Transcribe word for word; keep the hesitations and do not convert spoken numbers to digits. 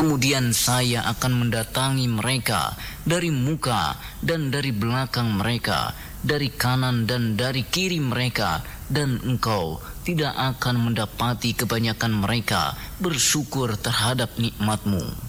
Kemudian saya akan mendatangi mereka dari muka dan dari belakang mereka, dari kanan dan dari kiri mereka, dan engkau tidak akan mendapati kebanyakan mereka bersyukur terhadap nikmat-Mu.